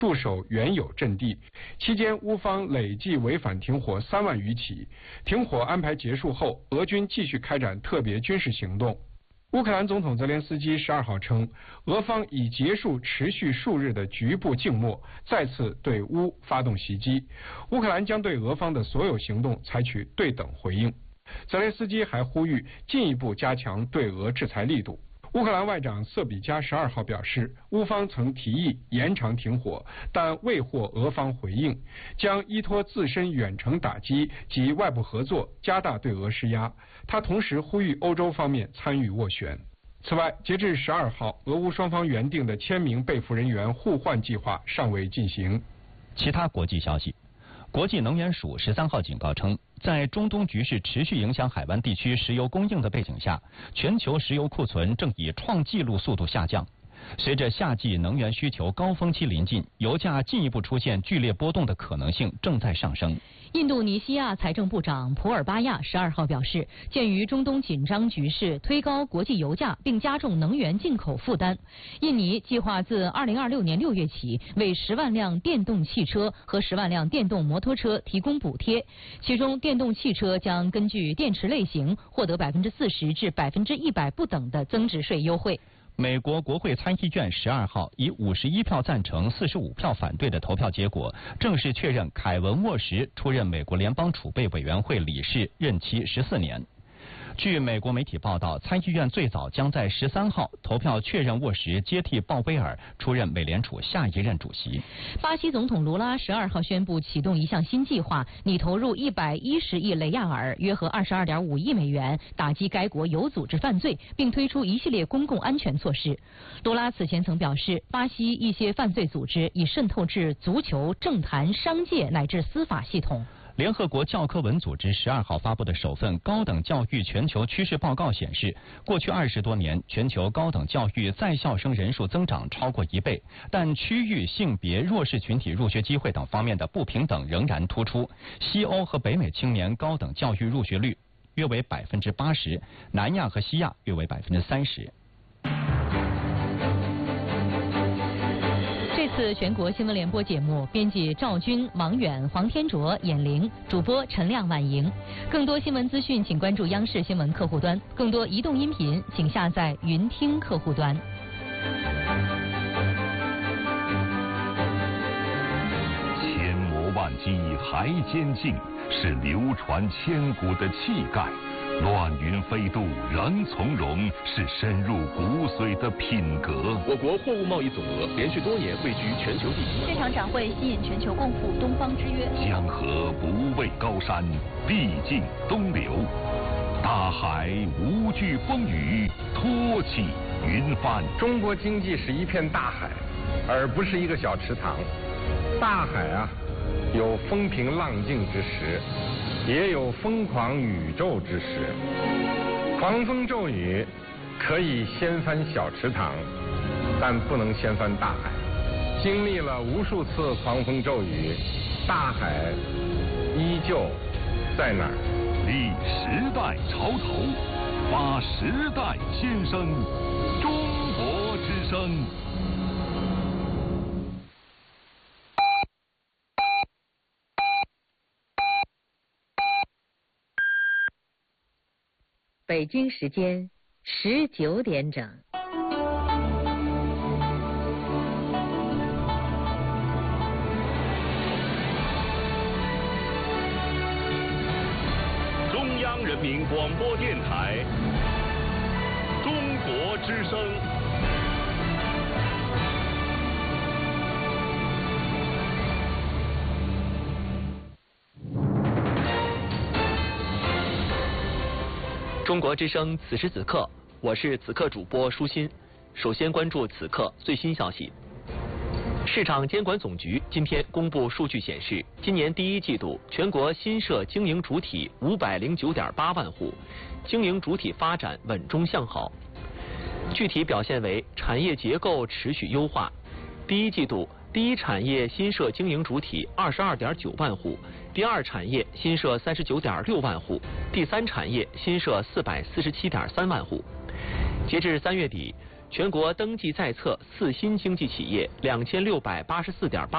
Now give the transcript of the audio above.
驻守原有阵地。期间，乌方累计违反停火3万余起。停火安排结束后，俄军继续开展特别军事行动。乌克兰总统泽连斯基12号称，俄方已结束持续数日的局部静默，再次对乌发动袭击。乌克兰将对俄方的所有行动采取对等回应。泽连斯基还呼吁进一步加强对俄制裁力度。乌克兰外长瑟比加12号表示，乌方曾提议延长停火，但未获俄方回应，将依托自身远程打击及外部合作，加大对俄施压。他同时呼吁欧洲方面参与斡旋。此外，截至12号，俄乌双方原定的1000名被俘人员互换计划尚未进行。 其他国际消息，国际能源署13号警告称，在中东局势持续影响海湾地区石油供应的背景下，全球石油库存正以创纪录速度下降。随着夏季能源需求高峰期临近，油价进一步出现剧烈波动的可能性正在上升。 印度尼西亚财政部长普尔巴亚12号表示，鉴于中东紧张局势推高国际油价并加重能源进口负担，印尼计划自2026年6月起为10万辆电动汽车和10万辆电动摩托车提供补贴，其中电动汽车将根据电池类型获得40%至100%不等的增值税优惠。 美国国会参议院12号以51票赞成、45票反对的投票结果，正式确认凯文·沃什出任美国联邦储备委员会理事，任期14年。据美国媒体报道，参议院最早将在13号投票确认沃什接替鲍威尔出任美联储下一任主席。 巴西总统卢拉12号宣布启动一项新计划，拟投入110亿雷亚尔，约合22.5亿美元，打击该国有组织犯罪，并推出一系列公共安全措施。卢拉此前曾表示，巴西一些犯罪组织已渗透至足球、政坛、商界乃至司法系统。 联合国教科文组织12号发布的首份高等教育全球趋势报告显示，过去20多年，全球高等教育在校生人数增长超过1倍，但区域、性别、弱势群体入学机会等方面的不平等仍然突出。西欧和北美青年高等教育入学率约为80%，南亚和西亚约为30%。 这次全国新闻联播节目，编辑赵军、王远、黄天卓、闫玲，主播陈亮、婉莹。更多新闻资讯，请关注央视新闻客户端；更多移动音频，请下载云听客户端。 千磨万击还坚劲，是流传千古的气概。乱云飞渡仍从容，是深入骨髓的品格。 我国货物贸易总额连续多年位居全球第一。 这场展会吸引全球共赴东方之约。 江河不畏高山，必尽东流。大海无惧风雨，托起云帆。 中国经济是一片大海，而不是一个小池塘。大海啊，有风平浪静之时，也有疯狂宇宙之时。狂风骤雨可以掀翻小池塘，但不能掀翻大海。经历了无数次狂风骤雨，大海依旧在那儿。 立时代潮头，发时代新声，中国之声。 北京时间19点整。 中央人民广播电台，中国之声。 中国之声，此时此刻，我是此刻主播舒心。首先关注此刻最新消息。市场监管总局今天公布数据显示，今年第一季度全国新设经营主体509.8万户，经营主体发展稳中向好。具体表现为产业结构持续优化。第一季度，第一产业新设经营主体22.9万户，第二产业新设39.6万户，第三产业新设447.3万户。截至3月底，全国登记在册4新经济企业2684.8